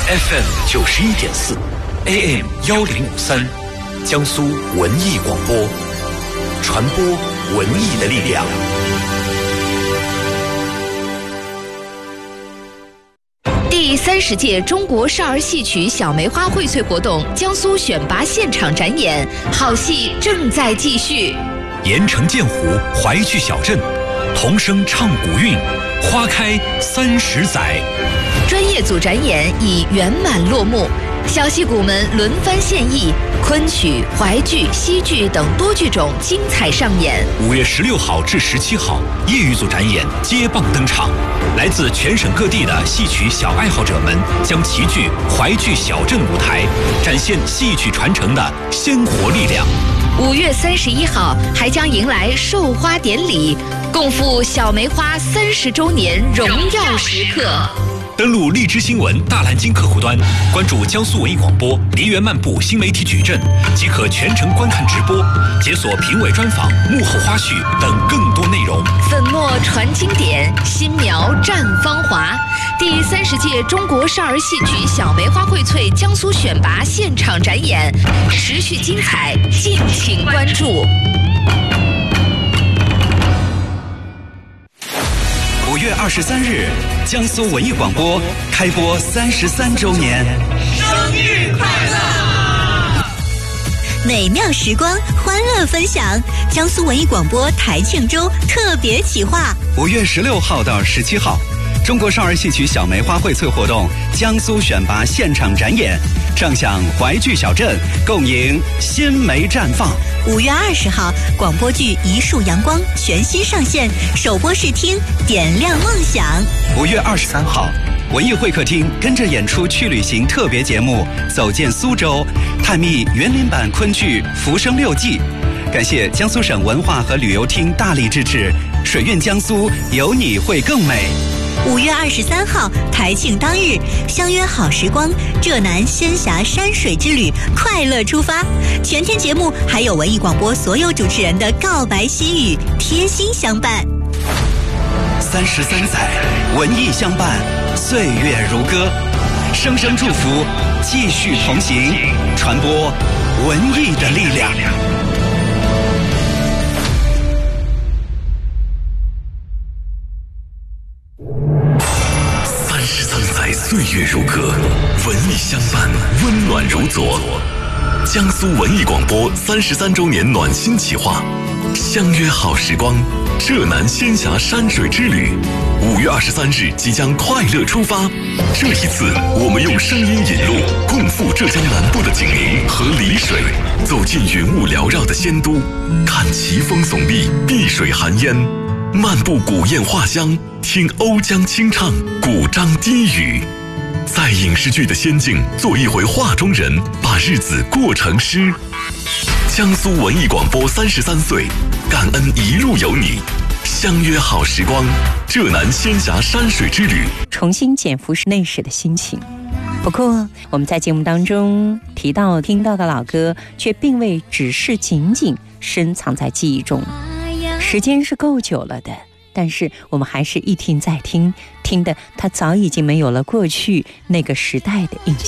FM 91.4 AM 1053，江苏文艺广播，传播文艺的力量。 第30届中国少儿戏曲小梅花荟萃活动江苏选拔现场展演，好戏正在继续。 盐城剑湖淮剧小镇，童声唱古韵，花开30载。 专业组展演已圆满落幕，小戏骨们轮番献艺，昆曲、淮剧、戏剧等多剧种精彩上演。 5月16号至17号，业余组展演接棒登场，来自全省各地的戏曲小爱好者们将齐聚淮剧小镇舞台，展现戏曲传承的鲜活力量。 5月31号还将迎来授花典礼，共赴小梅花30周年荣耀时刻。 登录荔枝新闻大蓝鲸客户端，关注江苏文艺广播梨园漫步新媒体矩阵，即可全程观看直播，解锁评委专访、幕后花絮等更多内容。 粉墨传经典，新苗绽芳华。第30届中国少儿戏曲小梅花荟萃江苏选拔现场展演持续精彩，敬请关注。 5月23日，江苏文艺广播开播33周年， 生日快乐！ 美妙时光，欢乐分享。江苏文艺广播台庆周特别企划 ，5月16号到17号，中国少儿戏曲小梅花荟萃活动江苏选拔现场展演，上享淮剧小镇，共迎新梅绽放。 5月20号，广播剧《一束阳光》全新上线，首播试听，点亮梦想。 5月23号，文艺会客厅跟着演出去旅行特别节目《走进苏州》，探秘园林版昆剧《浮生六记》。感谢江苏省文化和旅游厅大力支持，水韵江苏，有你会更美。 5月23号，台庆当日，相约好时光，浙南仙侠山水之旅，快乐出发。全天节目还有文艺广播所有主持人的告白心语，贴心相伴。 33载，文艺相伴，岁月如歌，声声祝福，继续同行，传播文艺的力量。 岁月如歌，文艺相伴，温暖如昨。江苏文艺广播33周年暖心企划，相约好时光，浙南仙侠山水之旅，5月23日即将快乐出发。这一次，我们用声音引路，共赴浙江南部的景宁和丽水，走进云雾缭绕的仙都，看奇峰耸立，碧水含烟。漫步古砚画香，听瓯江清唱，古章低语，在影视剧的仙境做一回画中人，把日子过成诗。江苏文艺广播33岁，感恩一路有你，相约好时光，浙南仙侠山水之旅， 重新捡浮世内史的心情。不过我们在节目当中听到的老歌，却并未只是仅仅深藏在记忆中，时间是够久了的，但是我们还是一听再听，听的它早已经没有了过去那个时代的印象。